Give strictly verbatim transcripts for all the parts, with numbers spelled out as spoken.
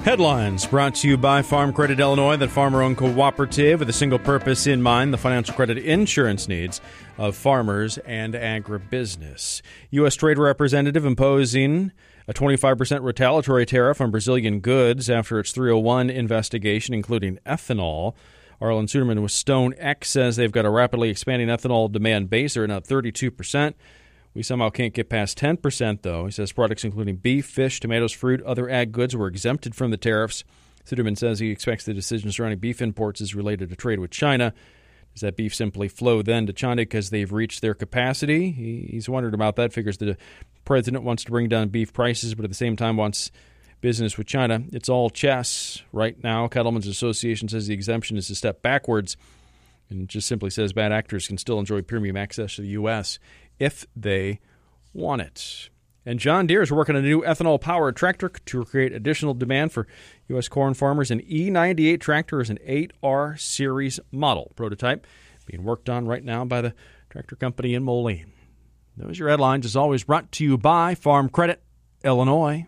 Headlines brought to you by Farm Credit Illinois, that farmer-owned cooperative with a single purpose in mind, the financial credit insurance needs of farmers and agribusiness. U S. Trade Representative imposing a twenty-five percent retaliatory tariff on Brazilian goods after its three oh one investigation, including ethanol. Arlen Suderman with Stone X says they've got a rapidly expanding ethanol demand base. They're at thirty-two percent. We somehow can't get past ten percent, though. He says products including beef, fish, tomatoes, fruit, other ag goods were exempted from the tariffs. Suderman says he expects the decision surrounding beef imports is related to trade with China. Does that beef simply flow then to China because they've reached their capacity? He, he's wondered about that. Figures the president wants to bring down beef prices, but at the same time wants business with China. It's all chess right now. Cattlemen's Association says the exemption is a step backwards and just simply says bad actors can still enjoy premium access to the U S if they want it. And John Deere is working on a new ethanol-powered tractor to create additional demand for U S corn farmers. An E ninety-eight tractor is an eight R Series model prototype being worked on right now by the tractor company in Moline. Those are your headlines, as always, brought to you by Farm Credit Illinois.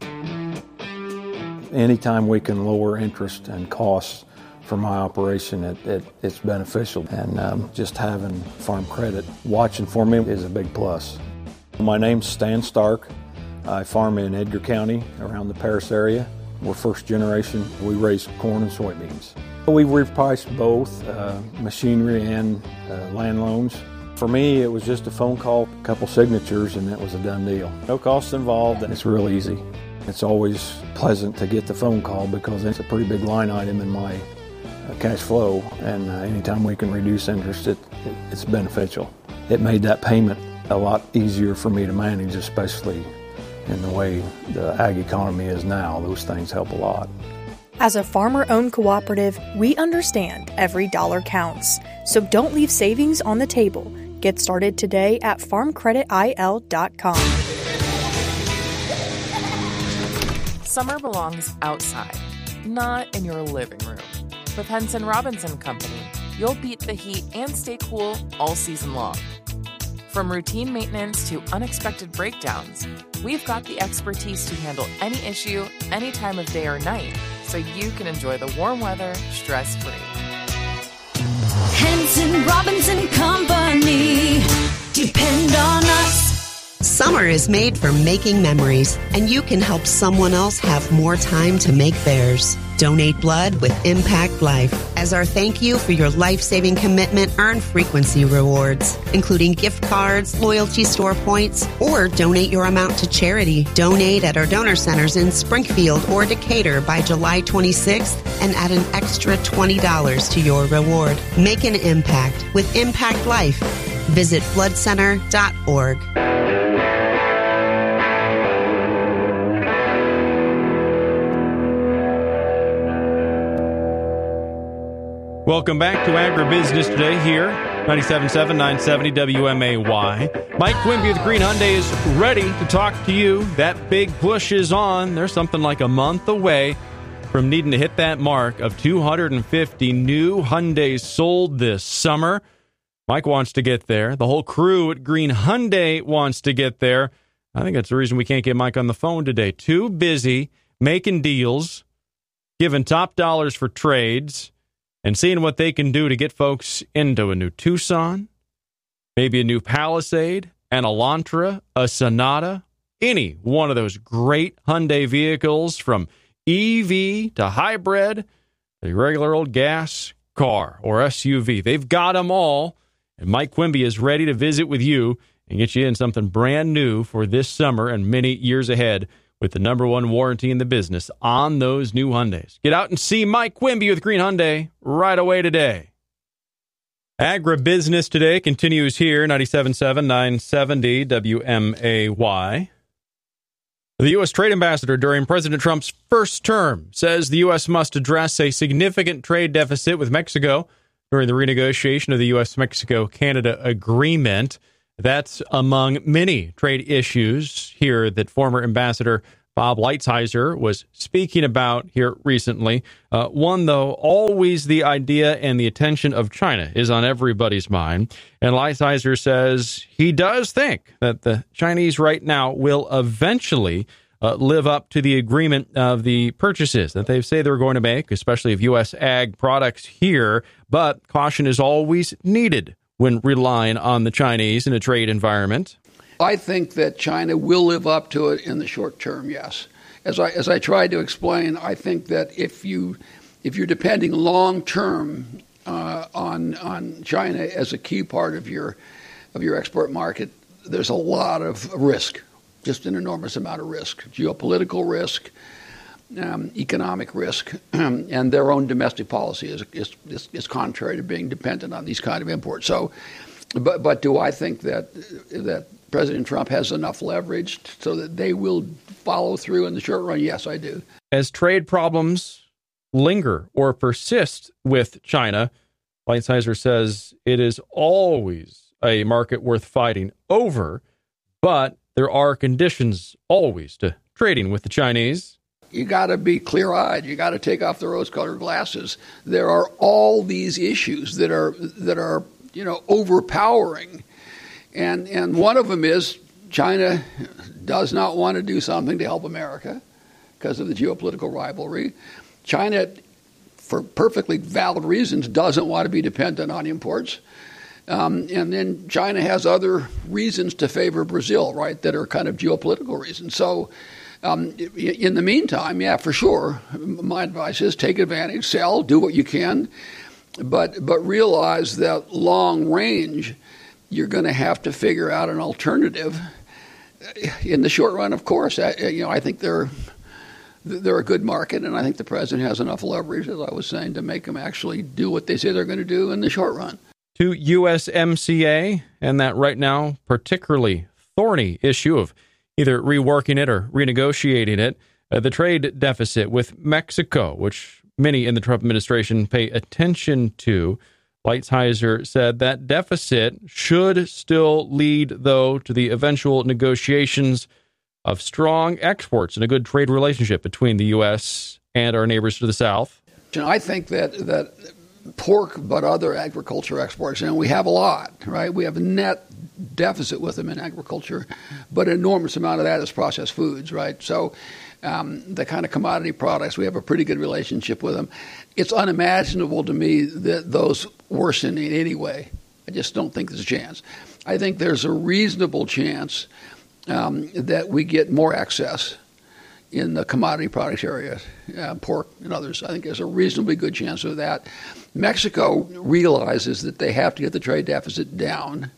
Anytime we can lower interest and costs for my operation, it, it, it's beneficial. And um, just having Farm Credit watching for me is a big plus. My name's Stan Stark. I farm in Edgar County around the Paris area. We're first generation. We raise corn and soybeans. We've repriced both uh, machinery and uh, land loans. For me, it was just a phone call, a couple signatures, and it was a done deal. No costs involved, and it's real easy. It's always pleasant to get the phone call because it's a pretty big line item in my cash flow, and uh, anytime we can reduce interest, it, it, it's beneficial. It made that payment a lot easier for me to manage, especially in the way the ag economy is now. Those things help a lot. As a farmer-owned cooperative, we understand every dollar counts. So don't leave savings on the table. Get started today at farm credit I L dot com. Summer belongs outside, not in your living room. With Henson Robinson Company, you'll beat the heat and stay cool all season long. From routine maintenance to unexpected breakdowns, we've got the expertise to handle any issue, any time of day or night, so you can enjoy the warm weather stress-free. Henson Robinson Company. Depend on us. Summer is made for making memories, and you can help someone else have more time to make theirs. Donate blood with Impact Life. As our thank you for your life-saving commitment, earn frequency rewards, including gift cards, loyalty store points, or donate your amount to charity. Donate at our donor centers in Springfield or Decatur by July twenty-sixth and add an extra twenty dollars to your reward. Make an impact with Impact Life. Visit blood center dot org. Welcome back to Agribusiness Today here, ninety-seven point seven, nine seventy W M A Y. Mike Quimby with Green Hyundai is ready to talk to you. That big push is on. They're something like a month away from needing to hit that mark of two hundred fifty new Hyundais sold this summer. Mike wants to get there. The whole crew at Green Hyundai wants to get there. I think that's the reason we can't get Mike on the phone today. Too busy making deals, giving top dollars for trades, and seeing what they can do to get folks into a new Tucson, maybe a new Palisade, an Elantra, a Sonata, any one of those great Hyundai vehicles, from E V to hybrid, a regular old gas car or S U V. They've got them all, and Mike Quimby is ready to visit with you and get you in something brand new for this summer and many years ahead, with the number one warranty in the business on those new Hyundais. Get out and see Mike Quimby with Green Hyundai right away today. Agribusiness Today continues here, ninety-seven point seven, nine seventy W M A Y. The U S trade ambassador during President Trump's first term says the U S must address a significant trade deficit with Mexico during the renegotiation of the U S Mexico Canada agreement. That's among many trade issues here that former Ambassador Bob Lighthizer was speaking about here recently. Uh, one, though, always the idea and the attention of China is on everybody's mind. And Lighthizer says he does think that the Chinese right now will eventually uh, live up to the agreement of the purchases that they say they're going to make, especially of U S ag products here. But caution is always needed when relying on the Chinese in a trade environment. I think that China will live up to it in the short term, yes. As I as I tried to explain, I think that if you if you're depending long term uh, on on China as a key part of your of your export market, there's a lot of risk, just an enormous amount of risk, geopolitical risk, um, economic risk, and their own domestic policy is, is is is contrary to being dependent on these kind of imports. So, but but do I think that that President Trump has enough leverage so that they will follow through in the short run? Yes, I do. As trade problems linger or persist with China, Lighthizer says it is always a market worth fighting over, but there are conditions always to trading with the Chinese. You got to be clear-eyed. You got to take off the rose-colored glasses. There are all these issues that are that are you know overpowering. And and one of them is China does not want to do something to help America because of the geopolitical rivalry. China, for perfectly valid reasons, doesn't want to be dependent on imports. Um, and then China has other reasons to favor Brazil, right, that are kind of geopolitical reasons. So um, in the meantime, yeah, for sure, my advice is take advantage, sell, do what you can, but but realize that long range, you're going to have to figure out an alternative. In the short run, of course, I, you know, I think they're they're a good market, and I think the president has enough leverage, as I was saying, to make them actually do what they say they're going to do in the short run. To U S M C A and that right now particularly thorny issue of either reworking it or renegotiating it, uh, the trade deficit with Mexico, which many in the Trump administration pay attention to. Lighthizer said that deficit should still lead, though, to the eventual negotiations of strong exports and a good trade relationship between the U S and our neighbors to the south. I think that that pork, but other agriculture exports, and we have a lot, right? We have a net deficit with them in agriculture, but an enormous amount of that is processed foods, right? So um, the kind of commodity products, we have a pretty good relationship with them. It's unimaginable to me that those worsen in any way. I just don't think there's a chance. I think there's a reasonable chance um, that we get more access in the commodity products area, uh, pork and others. I think there's a reasonably good chance of that. Mexico realizes that they have to get the trade deficit down.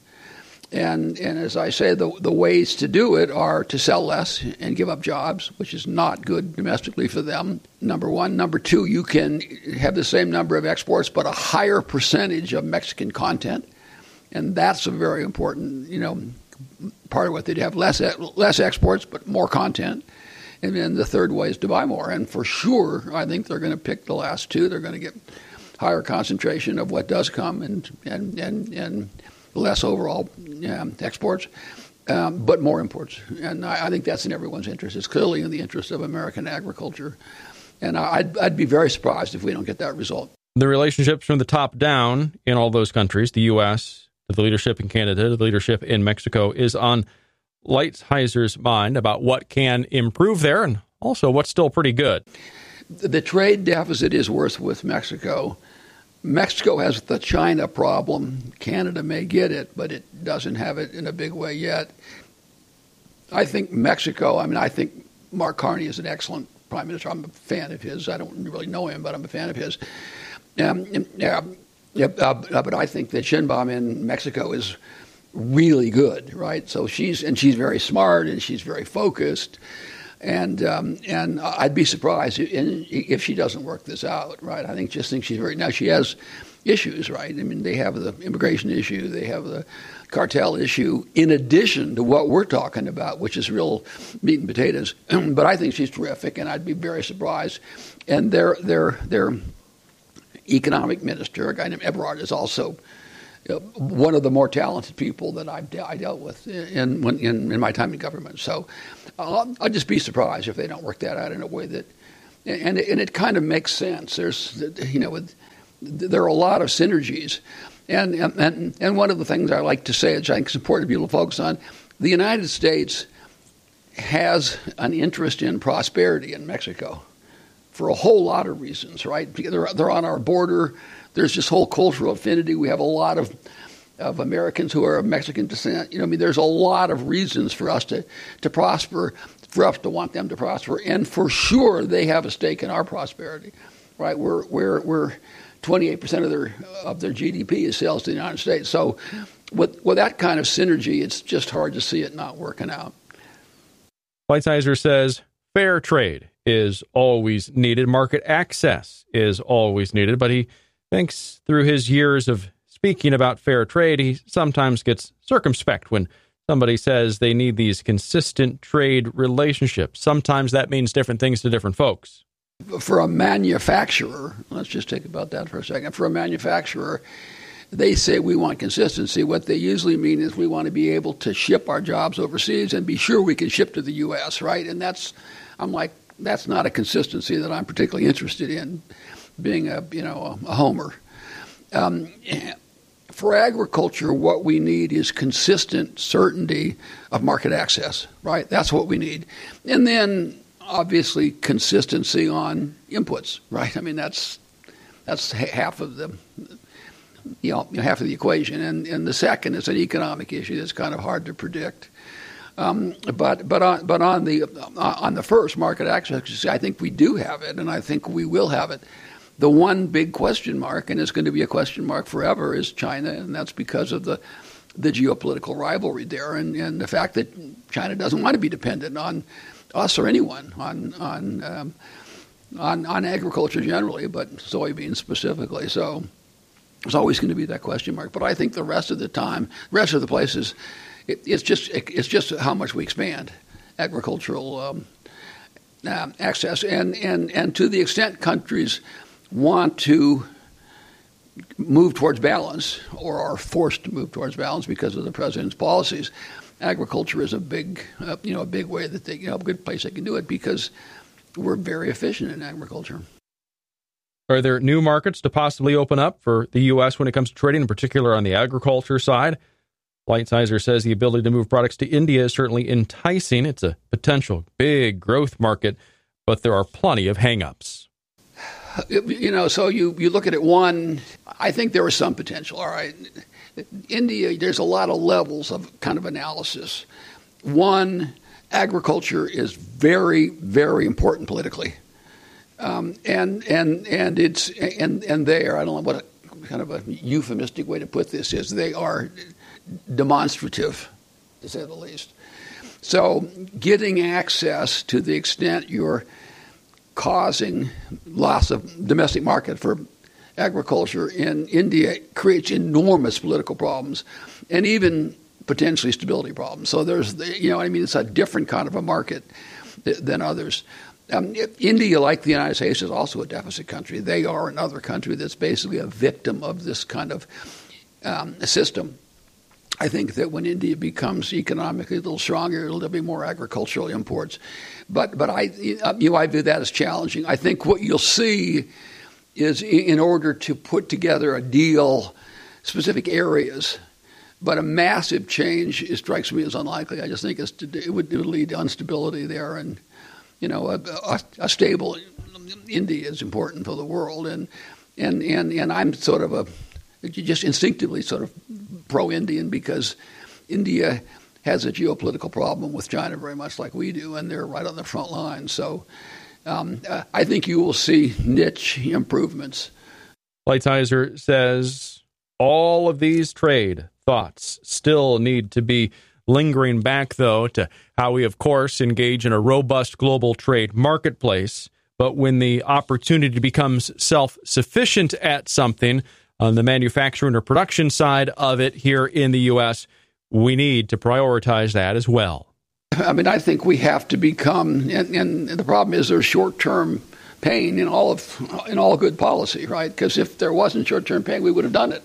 And and as I say, the the ways to do it are to sell less and give up jobs, which is not good domestically for them, number one. Number two, you can have the same number of exports, but a higher percentage of Mexican content. And that's a very important, you know, part of what they'd have, less less exports, but more content. And then the third way is to buy more. And for sure, I think they're going to pick the last two. They're going to get higher concentration of what does come and and, and, and less overall um, exports, um, but more imports. And I, I think that's in everyone's interest. It's clearly in the interest of American agriculture. And I'd, I'd be very surprised if we don't get that result. The relationships from the top down in all those countries, the U S, the leadership in Canada, the leadership in Mexico, is on Lighthizer's mind about what can improve there and also what's still pretty good. The trade deficit is worse with Mexico. Mexico has the China problem. Canada may get it, but it doesn't have it in a big way yet. I think Mexico, I mean, I think Mark Carney is an excellent prime minister. I'm a fan of his. I don't really know him, but I'm a fan of his. Um, uh, uh, uh, but I think that Sheinbaum in Mexico is really good, right? So she's and she's very smart and she's very focused, and um, and I'd be surprised if she doesn't work this out, right? I think just think she's very now she has issues, right? I mean, they have the immigration issue, they have the cartel issue, in addition to what we're talking about, which is real meat and potatoes. But I think she's terrific, and I'd be very surprised. And their their their economic minister, a guy named Ebrard, is also you know, one of the more talented people that I've de- I dealt with in, in in my time in government. So uh, I'd just be surprised if they don't work that out in a way that, and and it kind of makes sense. There's you know with, there are a lot of synergies, and and and one of the things I like to say, which I think is important for people to focus on, the United States has an interest in prosperity in Mexico for a whole lot of reasons, right? They're, they're on our border. There's this whole cultural affinity. We have a lot of of Americans who are of Mexican descent. You know, I mean, there's a lot of reasons for us to, to prosper, for us to want them to prosper, and for sure they have a stake in our prosperity, right? We're we're we're twenty-eight percent of their of their G D P is sales to the United States. So, with with that kind of synergy, it's just hard to see it not working out. Lighthizer says fair trade is always needed. Market access is always needed, but he thinks through his years of speaking about fair trade, he sometimes gets circumspect when somebody says they need these consistent trade relationships. Sometimes that means different things to different folks. For a manufacturer, let's just think about that for a second. For a manufacturer, they say we want consistency. What they usually mean is we want to be able to ship our jobs overseas and be sure we can ship to the U S, right? And that's, I'm like, that's not a consistency that I'm particularly interested in, being a, you know, a, a homer. Um, For agriculture, what we need is consistent certainty of market access, right? That's what we need. And then, obviously, consistency on inputs, right? I mean, that's that's half of the, you know, half of the equation. And, and the second is an economic issue that's kind of hard to predict. Um, but but on but on the on the first, market access, I think we do have it, and I think we will have it. The one big question mark, and it's going to be a question mark forever, is China, and that's because of the the geopolitical rivalry there, and, and the fact that China doesn't want to be dependent on us or anyone, on on um, on, on agriculture generally, but soybeans specifically. So there's always going to be that question mark. But I think the rest of the time, the rest of the places, it, it's just it, it's just how much we expand agricultural um, uh, access, and, and and to the extent countries want to move towards balance or are forced to move towards balance because of the president's policies, agriculture is a big, uh, you know, a big way that they, you know, a good place they can do it because we're very efficient in agriculture. Are there new markets to possibly open up for the U S when it comes to trading, in particular on the agriculture side? Lighthizer says the ability to move products to India is certainly enticing. It's a potential big growth market, but there are plenty of hang-ups. You know, so you, you look at it, one, I think there is some potential, all right. India, there's a lot of levels of kind of analysis. One, agriculture is very, very important politically. Um, and and and it's and and they are, I don't know what a, kind of a euphemistic way to put this is, they are demonstrative, to say the least. So getting access to the extent you're causing loss of domestic market for agriculture in India creates enormous political problems and even potentially stability problems. So there's, you know what I mean? It's a different kind of a market th- than others. Um, India, like the United States, is also a deficit country. They are another country that's basically a victim of this kind of um, system. I think that when India becomes economically a little stronger, there'll be more agricultural imports. But but I you know I view that as challenging. I think what you'll see is in order to put together a deal, specific areas, but a massive change it strikes me as unlikely. I just think it's, it, would, it would lead to instability there, and you know a, a, a stable India is important for the world, and and and and I'm sort of a just instinctively sort of pro-Indian because India has a geopolitical problem with China very much like we do, and they're right on the front line. So um, I think you will see niche improvements. Lighthizer says all of these trade thoughts still need to be lingering back, though, to how we, of course, engage in a robust global trade marketplace. But when the opportunity becomes self-sufficient at something, on the manufacturing or production side of it here in the U S, we need to prioritize that as well. I mean, I think we have to become, and, and the problem is there's short-term pain in all of in all good policy, right? Because if there wasn't short-term pain, we would have done it.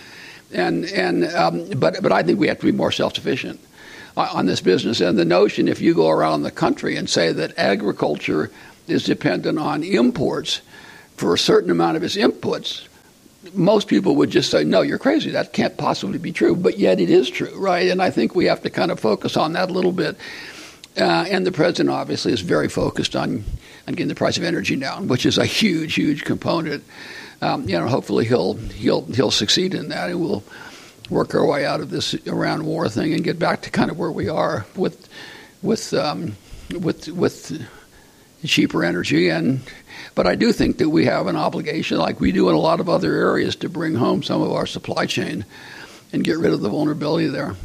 And and um, but but I think we have to be more self-sufficient on this business. And the notion, if you go around the country and say that agriculture is dependent on imports for a certain amount of its inputs, most people would just say, no, you're crazy. That can't possibly be true. But yet it is true, right? And I think we have to kind of focus on that a little bit. Uh, and the president obviously is very focused on, on getting the price of energy down, which is a huge, huge component. Um, you know, hopefully he'll he'll he'll succeed in that, and we'll work our way out of this Iran war thing and get back to kind of where we are with with um, with with cheaper energy. And but I do think that we have an obligation, like we do in a lot of other areas, to bring home some of our supply chain and get rid of the vulnerability there.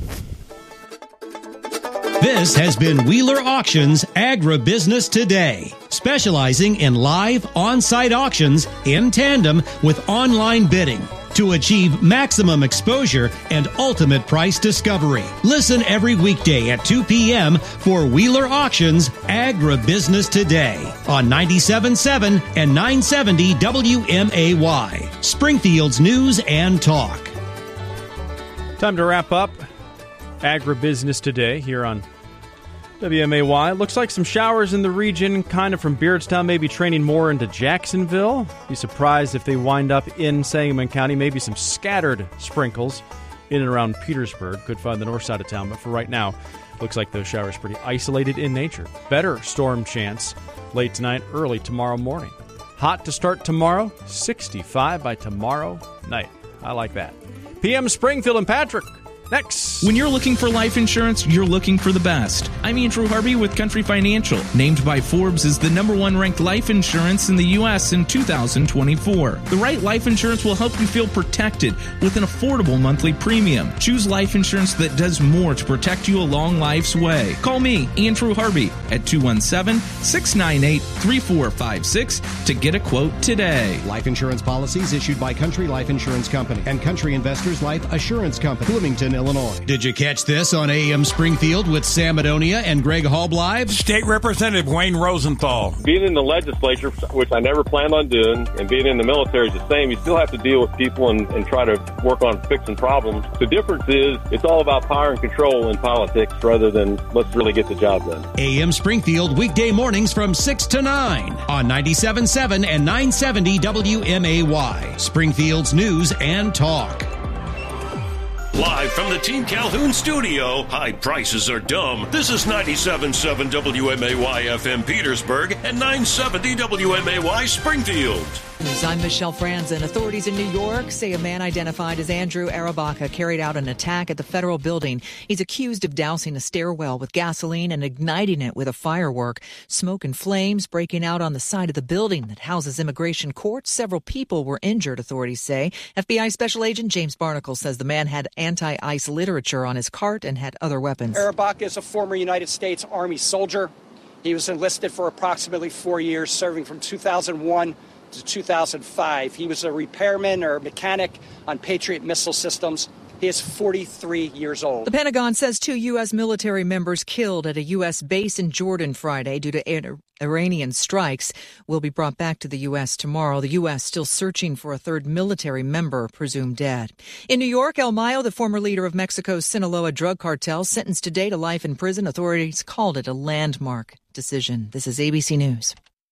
This has been Wheeler Auctions Agribusiness Today, specializing in live on-site auctions in tandem with online bidding to achieve maximum exposure and ultimate price discovery. Listen every weekday at two p.m. for Wheeler Auctions Agribusiness Today on ninety-seven point seven and nine seventy W M A Y, Springfield's News and Talk. Time to wrap up Agribusiness Today here on W M A Y. Looks like some showers in the region, kind of from Beardstown, maybe training more into Jacksonville. Be surprised if they wind up in Sangamon County. Maybe some scattered sprinkles in and around Petersburg. Could find the north side of town, but for right now, looks like those showers pretty isolated in nature. Better storm chance late tonight, early tomorrow morning. Hot to start tomorrow, sixty-five by tomorrow night. I like that. P M Springfield and Patrick. Next. When you're looking for life insurance, you're looking for the best. I'm Andrew Harvey with Country Financial, named by Forbes as the number one ranked life insurance in the U S in two thousand twenty-four. The right life insurance will help you feel protected with an affordable monthly premium. Choose life insurance that does more to protect you along life's way. Call me, Andrew Harvey, at two one seven, six nine eight, three four five six to get a quote today. Life insurance policies issued by Country Life Insurance Company and Country Investors Life Assurance Company, Bloomington, Illinois. Did you catch this on A M Springfield with Sam Madonia and Greg Hallblive? State Representative Wayne Rosenthal. Being in the legislature, which I never planned on doing, and being in the military is the same. You still have to deal with people and, and try to work on fixing problems. The difference is it's all about power and control in politics rather than let's really get the job done. A M Springfield, weekday mornings from six to nine on ninety-seven point seven and nine seventy W M A Y, Springfield's News and Talk. Live from the Team Calhoun studio, high prices are dumb. This is ninety-seven point seven W M A Y F M Petersburg and nine seventy W M A Y Springfield. I'm Michelle Franzen. Authorities in New York say a man identified as Andrew Arabaca carried out an attack at the federal building. He's accused of dousing a stairwell with gasoline and igniting it with a firework. Smoke and flames breaking out on the side of the building that houses immigration courts. Several people were injured, authorities say. F B I Special Agent James Barnacle says the man had anti-ICE literature on his cart and had other weapons. Arabaca is a former United States Army soldier. He was enlisted for approximately four years, serving from two thousand one to two thousand five. He was a repairman or mechanic on Patriot missile systems. He is forty-three years old. The Pentagon says two U S military members killed at a U S base in Jordan Friday due to Iranian strikes will be brought back to the U S tomorrow. The U S still searching for a third military member presumed dead. In New York, El Mayo, the former leader of Mexico's Sinaloa drug cartel, sentenced today to life in prison. Authorities called it a landmark decision. This is A B C News.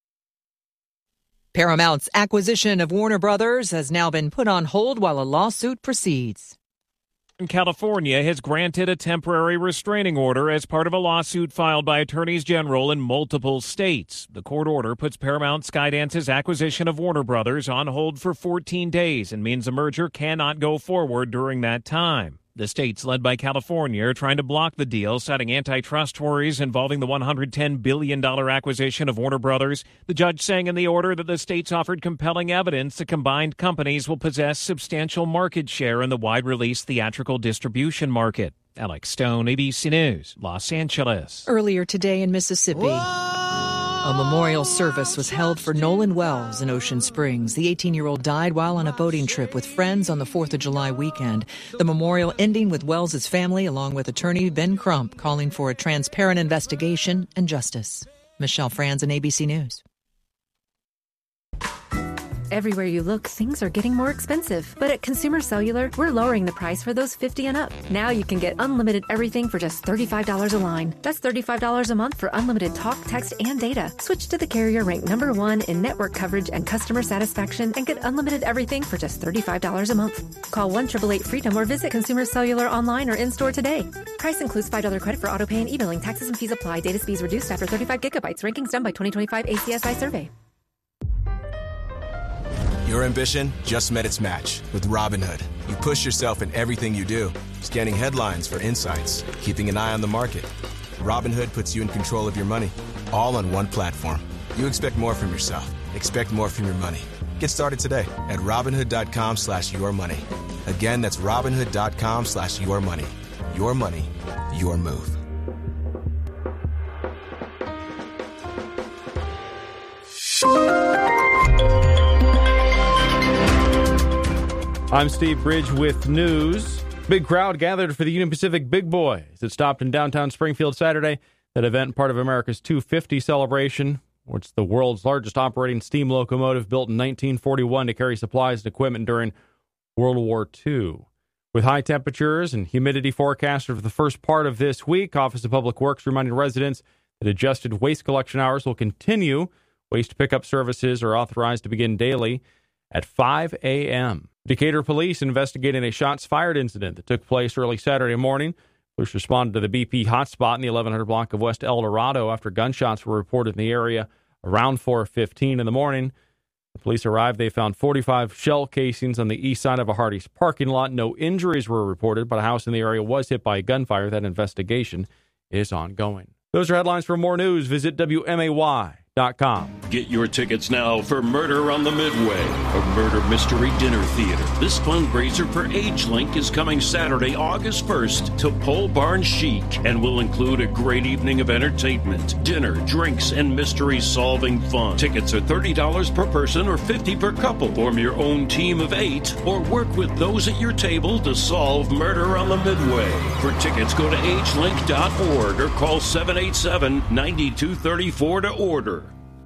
Paramount's acquisition of Warner Brothers has now been put on hold while a lawsuit proceeds. California has granted a temporary restraining order as part of a lawsuit filed by attorneys general in multiple states. The court order puts Paramount Skydance's acquisition of Warner Brothers on hold for fourteen days and means the merger cannot go forward during that time. The states, led by California, are trying to block the deal, citing antitrust worries involving the one hundred ten billion dollars acquisition of Warner Brothers. The judge saying in the order that the states offered compelling evidence the combined companies will possess substantial market share in the wide-release theatrical distribution market. Alex Stone, A B C News, Los Angeles. Earlier today in Mississippi, a memorial service was held for Nolan Wells in Ocean Springs. The eighteen-year-old died while on a boating trip with friends on the fourth of July weekend. The memorial ending with Wells' family, along with attorney Ben Crump, calling for a transparent investigation and justice. Michelle Franzen, A B C News. Everywhere you look, things are getting more expensive. But at Consumer Cellular, we're lowering the price for those fifty and up. Now you can get unlimited everything for just thirty-five dollars a line. That's thirty-five dollars a month for unlimited talk, text, and data. Switch to the carrier ranked number one in network coverage and customer satisfaction and get unlimited everything for just thirty-five dollars a month. Call one eight eight eight FREEDOM or visit Consumer Cellular online or in-store today. Price includes five dollars credit for auto pay and e-billing. Taxes and fees apply. Data speeds reduced after thirty-five gigabytes. Rankings done by twenty twenty-five A C S I survey. Your ambition just met its match with Robinhood. You push yourself in everything you do, scanning headlines for insights, keeping an eye on the market. Robinhood puts you in control of your money, all on one platform. You expect more from yourself. Expect more from your money. Get started today at Robinhood.com slash your money. Again, that's Robinhood.com slash your money. Your money, your move. I'm Steve Bridge with news. Big crowd gathered for the Union Pacific Big Boys. It stopped in downtown Springfield Saturday. That event, part of America's two fifty celebration, which is the world's largest operating steam locomotive built in nineteen forty-one to carry supplies and equipment during World War Two. With high temperatures and humidity forecasted for the first part of this week, Office of Public Works reminded residents that adjusted waste collection hours will continue. Waste pickup services are authorized to begin daily at five a.m. Decatur police investigating a shots fired incident that took place early Saturday morning. Police responded to the B P hotspot in the eleven hundred block of West El Dorado after gunshots were reported in the area around four fifteen in the morning. The police arrived. They found forty-five shell casings on the east side of a Hardee's parking lot. No injuries were reported, but a house in the area was hit by a gunfire. That investigation is ongoing. Those are headlines. For more news, visit W M A Y dot com. Get your tickets now for Murder on the Midway, a murder mystery dinner theater. This fundraiser for AgeLink is coming Saturday, August first to Pole Barn Chic and will include a great evening of entertainment, dinner, drinks, and mystery-solving fun. Tickets are thirty dollars per person or fifty dollars per couple. Form your own team of eight or work with those at your table to solve Murder on the Midway. For tickets, go to age link dot org or call seven eight seven, nine two three four to order.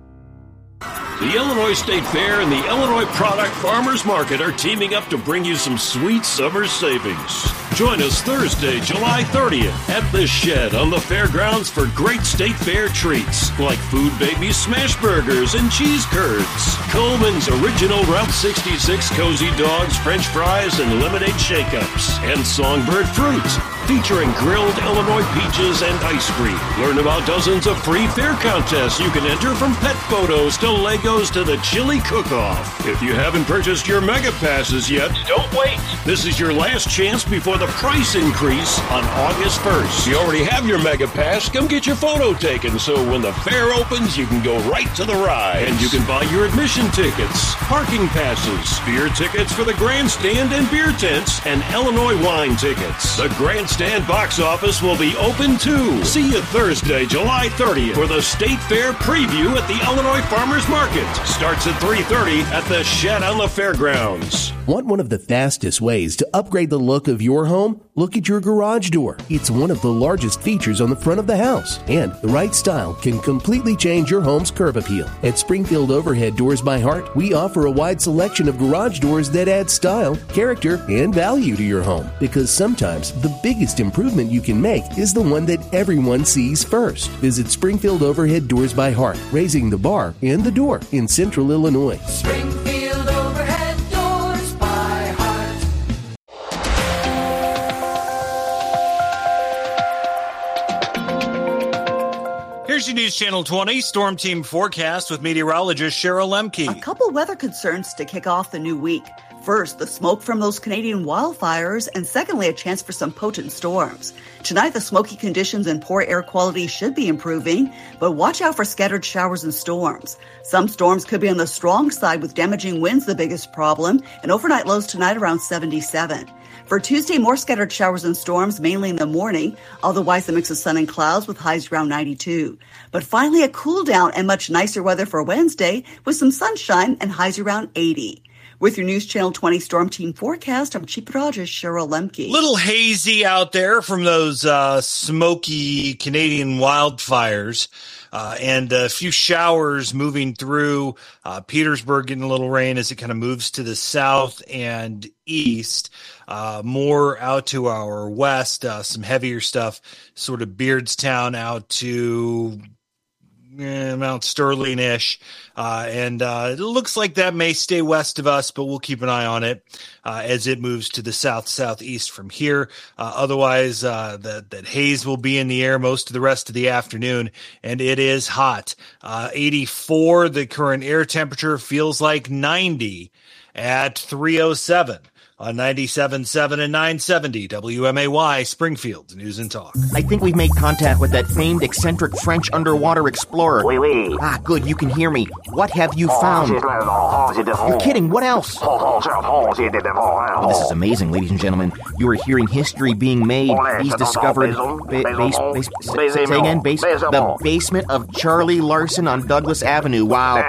The Illinois State Fair and the Illinois Product Farmers Market are teaming up to bring you some sweet summer savings. Join us Thursday, July thirtieth at The Shed on the fairgrounds for great State Fair treats like Food Baby Smash Burgers and Cheese Curds, Coleman's Original Route sixty-six Cozy Dogs, French Fries, and Lemonade Shake-Ups, and Songbird Fruit, featuring grilled Illinois peaches and ice cream. Learn about dozens of free fair contests you can enter, from pet photos to Legos to the chili cook-off. If you haven't purchased your Mega Passes yet, don't wait. This is your last chance before the price increase on August first. If you already have your Mega Pass, come get your photo taken so when the fair opens, you can go right to the ride. And you can buy your admission tickets, parking passes, beer tickets for the grandstand and beer tents, and Illinois wine tickets. The grandstand box office will be open too. See you Thursday, July thirtieth for the State Fair preview at the Illinois Farmers Market. Starts at three thirty at the Shed on the Fairgrounds. Want one of the fastest ways to upgrade the look of your home? Look at your garage door. It's one of the largest features on the front of the house, and the right style can completely change your home's curb appeal. At Springfield Overhead Doors by Heart, we offer a wide selection of garage doors that add style, character, and value to your home, because sometimes the biggest improvement you can make is the one that everyone sees first. Visit Springfield Overhead Doors by Heart, raising the bar and the door in Central Illinois. Springfield Overhead Doors by Heart. Here's your News Channel twenty Storm Team forecast with meteorologist Cheryl Lemke. A couple weather concerns to kick off the new week. First, the smoke from those Canadian wildfires, and secondly, a chance for some potent storms. Tonight, the smoky conditions and poor air quality should be improving, but watch out for scattered showers and storms. Some storms could be on the strong side, with damaging winds the biggest problem, and overnight lows tonight around seventy-seven. For Tuesday, more scattered showers and storms, mainly in the morning. Otherwise, a mix of sun and clouds with highs around ninety-two. But finally, a cool down and much nicer weather for Wednesday with some sunshine and highs around eighty. With your News Channel twenty Storm Team forecast, I'm Chief Meteorologist Cheryl Lemke. Little hazy out there from those uh, smoky Canadian wildfires. Uh, and a few showers moving through uh, Petersburg, getting a little rain as it kind of moves to the south and east. Uh, more out to our west, uh, some heavier stuff, sort of Beardstown out to eh, Mount Sterling-ish. Uh, and uh, it looks like that may stay west of us, but we'll keep an eye on it uh, as it moves to the south-southeast from here. Uh, otherwise, uh, that, that haze will be in the air most of the rest of the afternoon, and it is hot. Uh, eighty-four, the current air temperature feels like ninety at three oh seven. On ninety-seven point seven and nine seventy W M A Y, Springfield News and Talk. I think we've made contact with that famed eccentric French underwater explorer. Oui, oui. Ah, good, you can hear me. What have you found? You're kidding, what else? Oh, this is amazing, ladies and gentlemen. You are hearing history being made. He's discovered... Ba- base, base, say again, base, the basement of Charlie Larson on Douglas Avenue. Wow.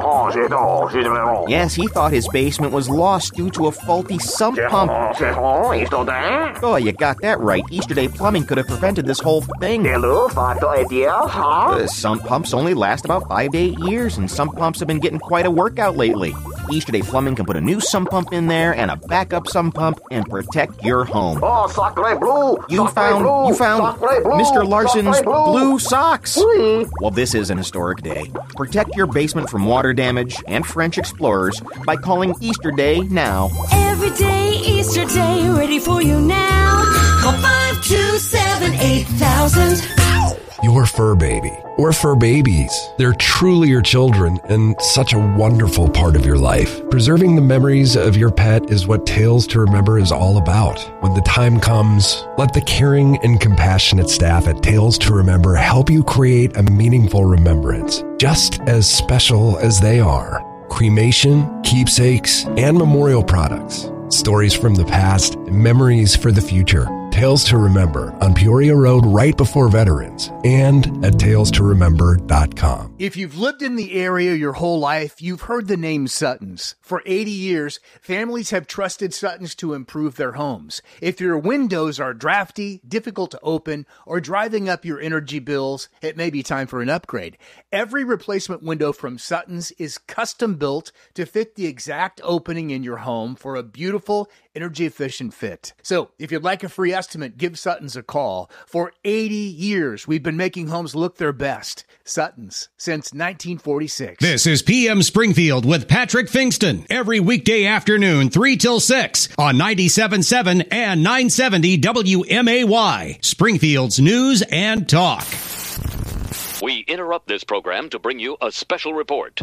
Yes, he thought his basement was lost due to a faulty sump pump. Oh, you got that right. Easterday Plumbing could have prevented this whole thing. Uh, sump pumps only last about five to eight years, and sump pumps have been getting quite a workout lately. Easterday Plumbing can put a new sump pump in there and a backup sump pump and protect your home. Oh, sacre bleu! You found, bleu, you found Mister Larson's blue. blue socks. Oui. Well, this is an historic day. Protect your basement from water damage and French explorers by calling Easterday now. Every day, Easter Day, ready for you now. Call five two seven, eight thousand. Your fur baby, or fur babies. They're truly your children and such a wonderful part of your life. Preserving the memories of your pet is what Tales to Remember is all about. When the time comes, let the caring and compassionate staff at Tales to Remember help you create a meaningful remembrance, just as special as they are. Cremation, keepsakes, and memorial products. Stories from the past, memories for the future. Tales to Remember on Peoria Road right before Veterans and at tales to remember dot com. If you've lived in the area your whole life, you've heard the name Sutton's. For eighty years, families have trusted Sutton's to improve their homes. If your windows are drafty, difficult to open, or driving up your energy bills, it may be time for an upgrade. Every replacement window from Sutton's is custom built to fit the exact opening in your home for a beautiful, energy-efficient fit. So, if you'd like a free estimate, give Sutton's a call. For eighty years, we've been making homes look their best. Sutton's, since nineteen forty-six. This is P M Springfield with Patrick Fingston. Every weekday afternoon, three till six on ninety-seven point seven and nine seventy W M A Y. Springfield's News and Talk. We interrupt this program to bring you a special report.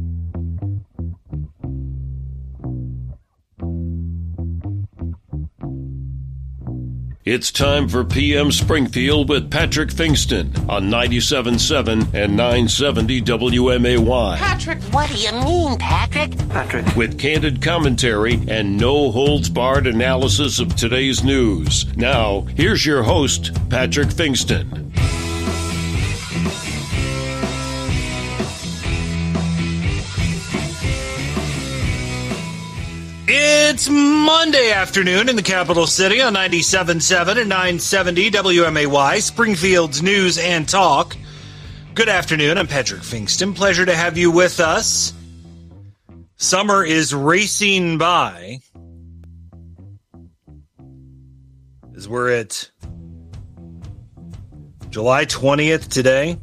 It's time for P M Springfield with Patrick Fingston on ninety-seven point seven and nine seventy W M A Y. Patrick, what do you mean, Patrick? Patrick. With candid commentary and no-holds-barred analysis of today's news. Now, here's your host, Patrick Fingston. It's Monday afternoon in the capital city on ninety-seven point seven and nine seventy W M A Y, Springfield's News and Talk. Good afternoon, I'm Patrick Fingston. Pleasure to have you with us. Summer is racing by as we're at July twentieth today.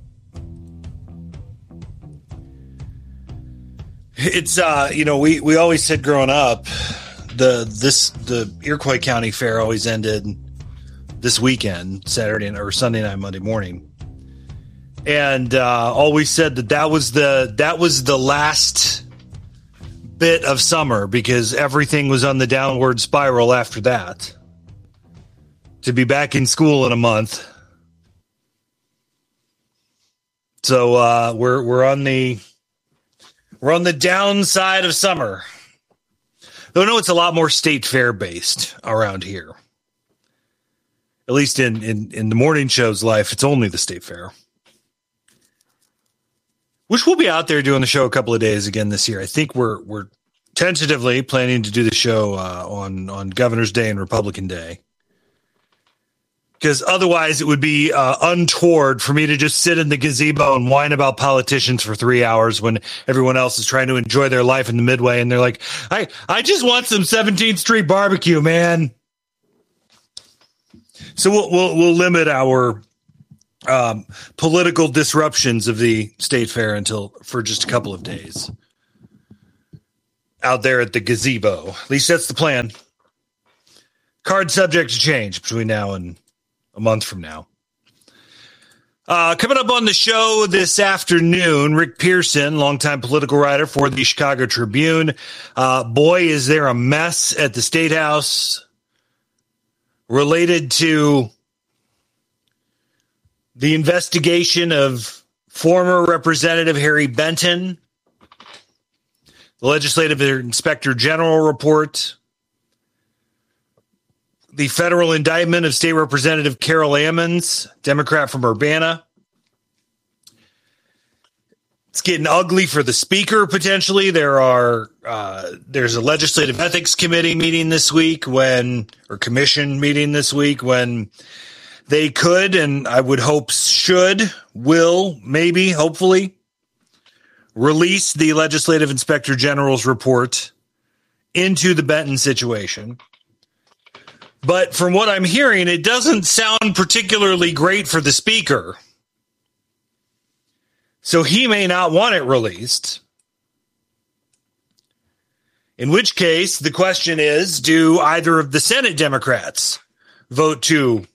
It's, uh, you know, we, we always said growing up, the this the Iroquois County Fair always ended this weekend, Saturday or Sunday night, Monday morning, and uh, always said that that was the that was the last bit of summer because everything was on the downward spiral after that. To be back in school in a month, so uh, we're we're on the. We're on the downside of summer. Though I know it's a lot more state fair based around here. At least in, in, in the morning show's life, it's only the state fair. Which we'll be out there doing the show a couple of days again this year. I think we're we're tentatively planning to do the show uh, on, on Governor's Day and Republican Day. Because otherwise it would be uh, untoward for me to just sit in the gazebo and whine about politicians for three hours when everyone else is trying to enjoy their life in the Midway. And they're like, I, I just want some seventeenth Street barbecue, man. So we'll, we'll, we'll limit our um, political disruptions of the state fair until for just a couple of days out there at the gazebo. At least that's the plan. Card subject to change between now and a month from now. Uh, coming up on the show this afternoon, Rick Pearson, longtime political writer for the Chicago Tribune. Uh, boy, is there a mess at the State House related to the investigation of former Representative Harry Benton, the Legislative Inspector General report, the federal indictment of State Representative Carol Ammons, Democrat from Urbana. It's getting ugly for the speaker, potentially. There are uh, there's a legislative ethics committee meeting this week when, or commission meeting this week when they could, and I would hope should, will, maybe, hopefully, release the Legislative Inspector General's report into the Benton situation. But from what I'm hearing, it doesn't sound particularly great for the speaker. So he may not want it released. In which case, the question is, do either of the Senate Democrats vote to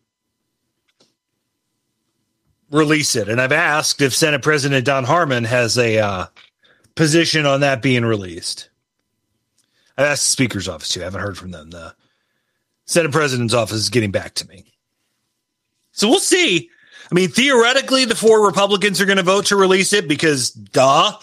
release it? And I've asked if Senate President Don Harmon has a uh, position on that being released. I've asked the Speaker's office too. I haven't heard from them. The Senate President's office is getting back to me. So we'll see. I mean, theoretically, the four Republicans are going to vote to release it because, duh.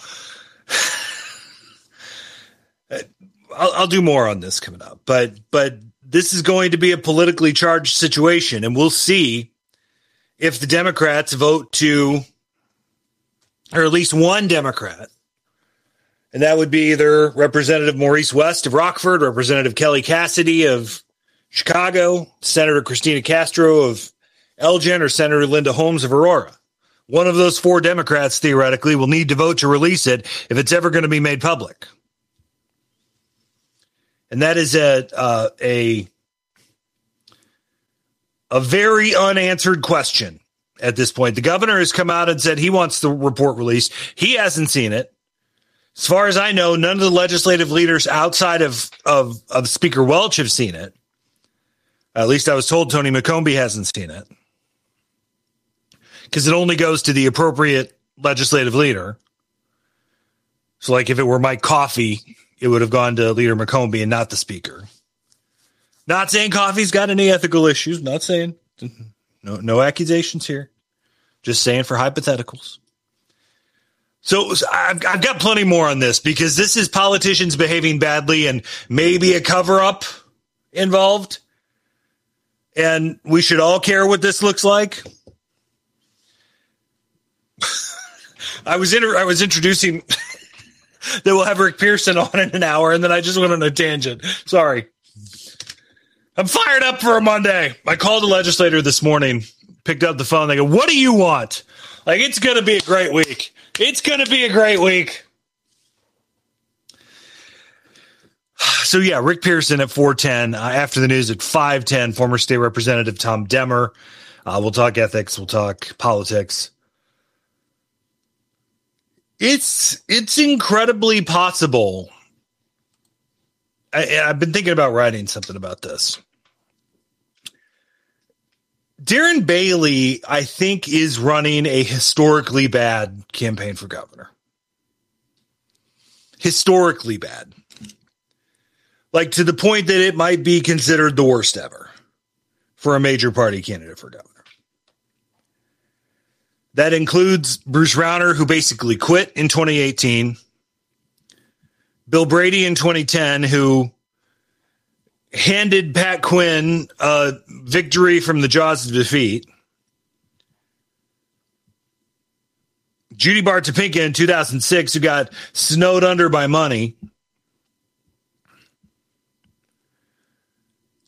I'll, I'll do more on this coming up. But, but this is going to be a politically charged situation, and we'll see if the Democrats vote to, or at least one Democrat, and that would be either Representative Maurice West of Rockford, Representative Kelly Cassidy of Chicago, Senator Christina Castro of Elgin, or Senator Linda Holmes of Aurora. One of those four Democrats, theoretically, will need to vote to release it if it's ever going to be made public. And that is a uh, a a very unanswered question at this point. The governor has come out and said he wants the report released. He hasn't seen it. As far as I know, none of the legislative leaders outside of, of, of Speaker Welch have seen it. At least I was told Tony McCombie hasn't seen it. Because it only goes to the appropriate legislative leader. So, like, if it were Mike Coffey, it would have gone to Leader McCombie and not the Speaker. Not saying Coffey's got any ethical issues. Not saying. No, no accusations here. Just saying for hypotheticals. So I've, I've got plenty more on this because this is politicians behaving badly and maybe a cover-up involved. And we should all care what this looks like. I was inter- I was introducing that we'll have Rick Pearson on in an hour, and then I just went on a tangent. Sorry. I'm fired up for a Monday. I called a legislator this morning, picked up the phone. They go, what do you want? Like, it's going to be a great week. It's going to be a great week. So, yeah, Rick Pearson at four ten. Uh, after the news at five ten, former state representative Tom Demmer. Uh, we'll talk ethics. We'll talk politics. It's it's incredibly possible. I, I've been thinking about writing something about this. Darren Bailey, I think, is running a historically bad campaign for governor. Historically bad. Like, to the point that it might be considered the worst ever for a major party candidate for governor. That includes Bruce Rauner, who basically quit in twenty eighteen. Bill Brady in twenty ten, who handed Pat Quinn a victory from the jaws of defeat. Judy Bar Topinka in two thousand six, who got snowed under by money.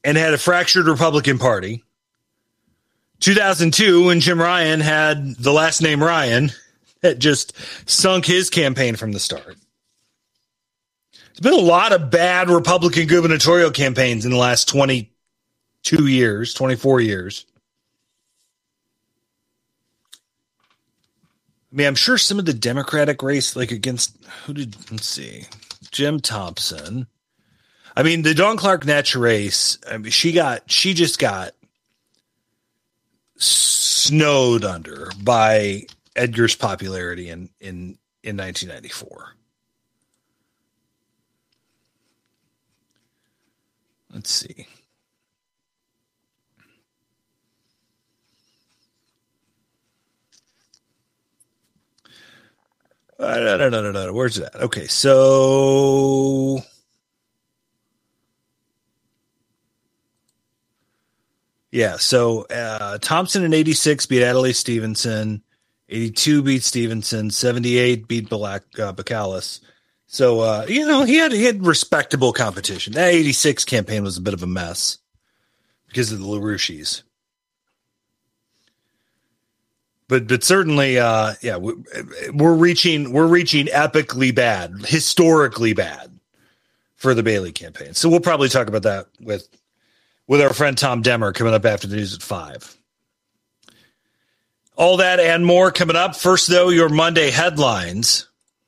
and had a fractured Republican Party. two thousand two, when Jim Ryan had the last name Ryan, that just sunk his campaign from the start. There's been a lot of bad Republican gubernatorial campaigns in the last twenty-two years, twenty-four years. I mean, I'm sure some of the Democratic race, like against, who did, let's see, Jim Thompson. I mean, the Dawn Clark Netsch race, I mean, she got, she just got snowed under by Edgar's popularity in, in, in nineteen ninety-four. Let's see. Uh, no, no, no, no, no. Where's that? Okay, so yeah, so uh, Thompson in eighty-six beat Adlai Stevenson, eighty-two beat Stevenson, seventy-eight beat Balak, uh, Bacalus. So uh, you know he had he had respectable competition. That eighty-six campaign was a bit of a mess because of the LaRouches. But but certainly, uh, yeah, we're reaching we're reaching epically bad, historically bad for the Bailey campaign. So we'll probably talk about that with with our friend Tom Demmer coming up after the news at five. All that and more coming up. First, though, your Monday headlines.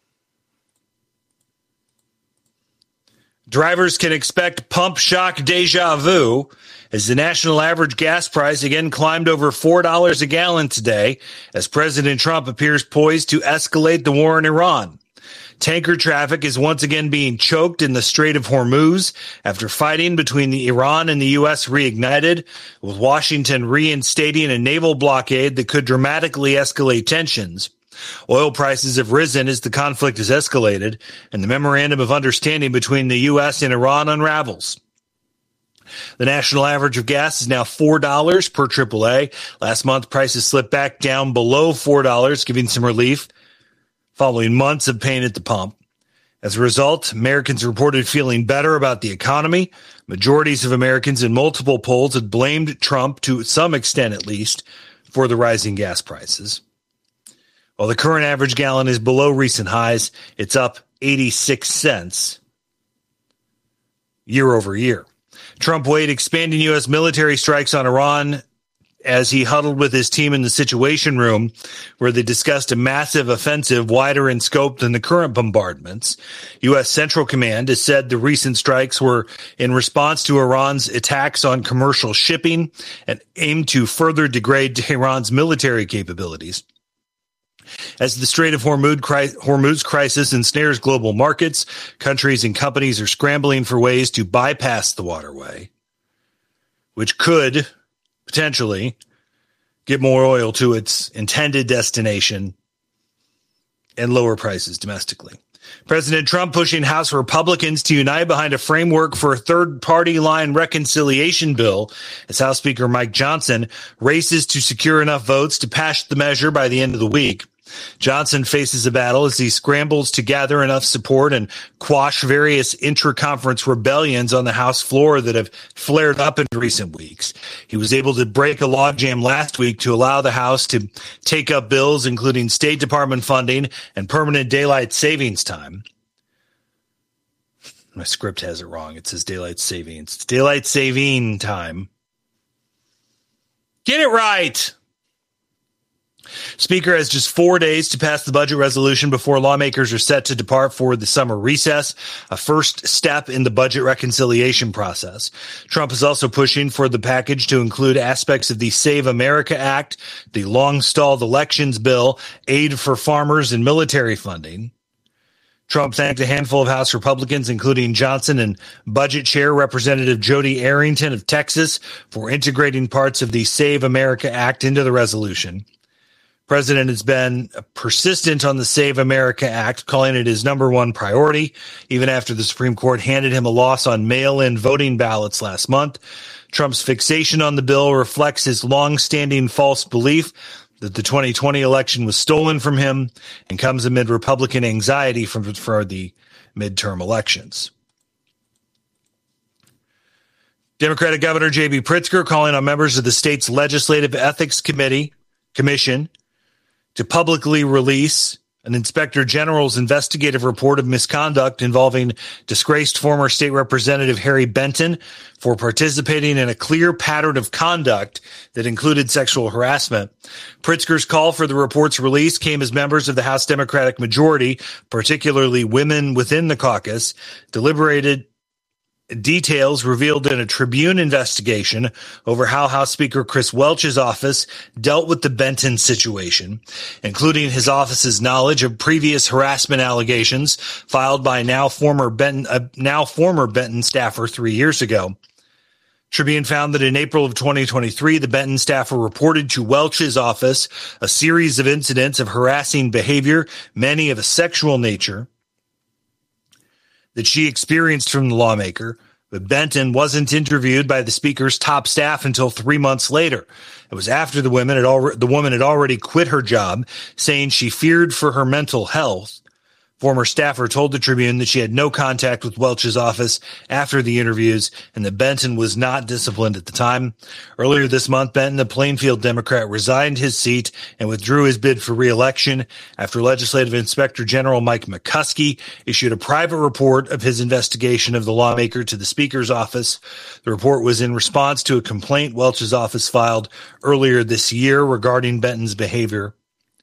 Drivers can expect pump shock deja vu as the national average gas price again climbed over four dollars a gallon today as President Trump appears poised to escalate the war in Iran. Tanker traffic is once again being choked in the Strait of Hormuz after fighting between the Iran and the U S reignited, with Washington reinstating a naval blockade that could dramatically escalate tensions. Oil prices have risen as the conflict has escalated, and the memorandum of understanding between the U S and Iran unravels. The national average of gas is now four dollars per triple A. Last month, prices slipped back down below four dollars, giving some relief following months of pain at the pump. As a result, Americans reported feeling better about the economy. Majorities of Americans in multiple polls had blamed Trump, to some extent at least, for the rising gas prices. While the current average gallon is below recent highs, it's up eighty-six cents year over year. Trump weighed expanding U S military strikes on Iran as he huddled with his team in the Situation Room, where they discussed a massive offensive wider in scope than the current bombardments. U S Central Command has said the recent strikes were in response to Iran's attacks on commercial shipping and aimed to further degrade Tehran's military capabilities. As the Strait of Hormuz crisis ensnares global markets, countries and companies are scrambling for ways to bypass the waterway, which could potentially get more oil to its intended destination and lower prices domestically. President Trump pushing House Republicans to unite behind a framework for a third-party line reconciliation bill as House Speaker Mike Johnson races to secure enough votes to pass the measure by the end of the week. Johnson faces a battle as he scrambles to gather enough support and quash various intra-conference rebellions on the House floor that have flared up in recent weeks. He was able to break a logjam last week to allow the House to take up bills including State Department funding and permanent daylight savings time. My script has it wrong. It says daylight savings. It's daylight saving time. Get it right. Speaker has just four days to pass the budget resolution before lawmakers are set to depart for the summer recess, a first step in the budget reconciliation process. Trump is also pushing for the package to include aspects of the Save America Act, the long-stalled elections bill, aid for farmers, and military funding. Trump thanked a handful of House Republicans, including Johnson and Budget Chair Representative Jody Arrington of Texas, for integrating parts of the Save America Act into the resolution. President has been persistent on the Save America Act, calling it his number one priority, even after the Supreme Court handed him a loss on mail-in voting ballots last month. Trump's fixation on the bill reflects his long-standing false belief that the twenty twenty election was stolen from him and comes amid Republican anxiety from, for the midterm elections. Democratic Governor J B. Pritzker calling on members of the state's Legislative Ethics Committee Commission to publicly release an inspector general's investigative report of misconduct involving disgraced former state representative Harry Benton for participating in a clear pattern of conduct that included sexual harassment. Pritzker's call for the report's release came as members of the House Democratic majority, particularly women within the caucus, deliberated details revealed in a Tribune investigation over how House Speaker Chris Welch's office dealt with the Benton situation, including his office's knowledge of previous harassment allegations filed by now former Benton, uh, now former Benton staffer three years ago. Tribune found that in April of twenty twenty-three, the Benton staffer reported to Welch's office a series of incidents of harassing behavior, many of a sexual nature, that she experienced from the lawmaker, but Benton wasn't interviewed by the speaker's top staff until three months later. It was after the women had already, the woman had already quit her job, saying she feared for her mental health. Former staffer told the Tribune that she had no contact with Welch's office after the interviews and that Benton was not disciplined at the time. Earlier this month, Benton, a Plainfield Democrat, resigned his seat and withdrew his bid for re-election after Legislative Inspector General Mike McCuskey issued a private report of his investigation of the lawmaker to the Speaker's office. The report was in response to a complaint Welch's office filed earlier this year regarding Benton's behavior.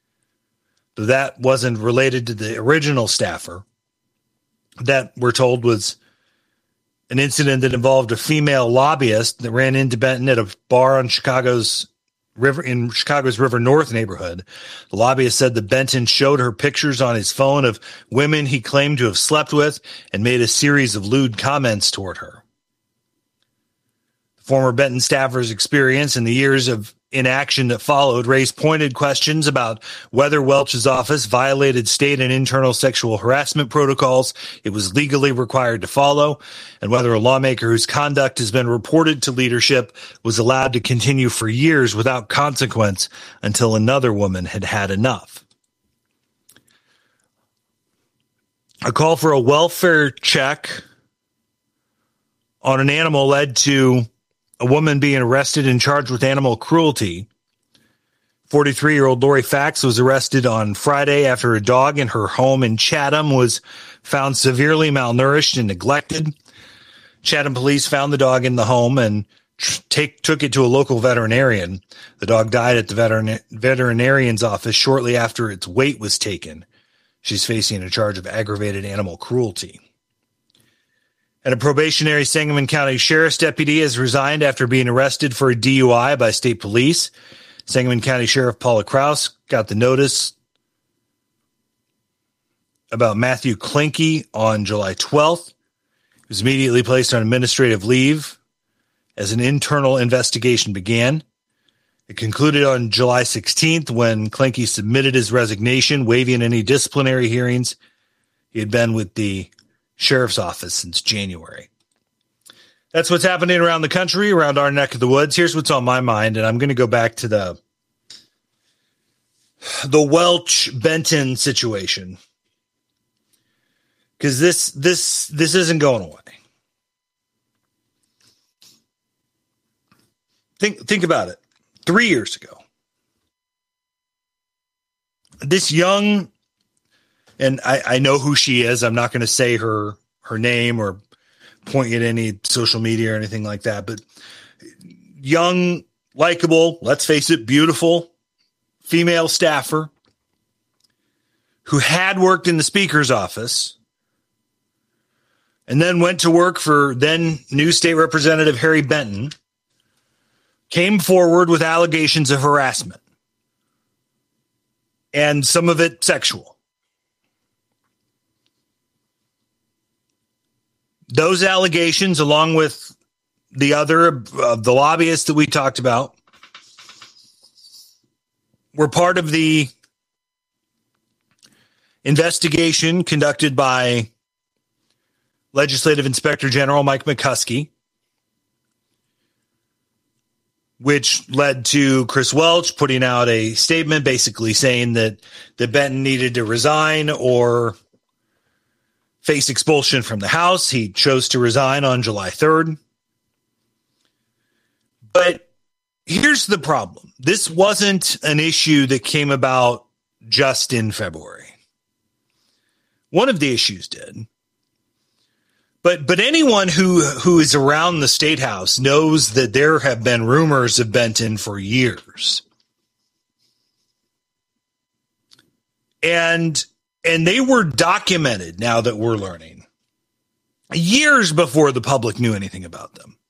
That wasn't related to the original staffer. That, we're told, was an incident that involved a female lobbyist that ran into Benton at a bar on Chicago's river in Chicago's River North neighborhood. The lobbyist said that Benton showed her pictures on his phone of women he claimed to have slept with and made a series of lewd comments toward her. The former Benton staffer's experience in the years of inaction that followed raised pointed questions about whether Welch's office violated state and internal sexual harassment protocols it was legally required to follow, and whether a lawmaker whose conduct has been reported to leadership was allowed to continue for years without consequence until another woman had had enough. A call for a welfare check on an animal led to a woman being arrested and charged with animal cruelty. forty-three-year-old Lori Fax was arrested on Friday after a dog in her home in Chatham was found severely malnourished and neglected. Chatham police found the dog in the home and take, took it to a local veterinarian. The dog died at the veterin, veterinarian's office shortly after its weight was taken. She's facing a charge of aggravated animal cruelty. And a probationary Sangamon County Sheriff's deputy has resigned after being arrested for a D U I by state police. Sangamon County Sheriff Paula Kraus got the notice about Matthew Klinke on July twelfth. He was immediately placed on administrative leave as an internal investigation began. It concluded on July sixteenth when Klinke submitted his resignation, waiving any disciplinary hearings. He had been with the Sheriff's office since January. That's what's happening around the country, around our neck of the woods. Here's what's on my mind, and I'm going to go back to the the Welch Benton situation, because this this this isn't going away. Think think about it. Three years ago, this young. And I, I know who she is. I'm not going to say her her name or point at any social media or anything like that. But young, likable, let's face it, beautiful female staffer who had worked in the Speaker's office and then went to work for then new State Representative Harry Benton, came forward with allegations of harassment, and some of it sexual. Those allegations, along with the other of uh, the lobbyists that we talked about, were part of the investigation conducted by Legislative Inspector General Mike McCuskey, which led to Chris Welch putting out a statement basically saying that, that Benton needed to resign or face expulsion from the House. He chose to resign on July third. But here's the problem. This wasn't an issue that came about just in February. One of the issues did. But but anyone who, who is around the State House knows that there have been rumors of Benton for years. And and they were documented, now that we're learning, years before the public knew anything about them.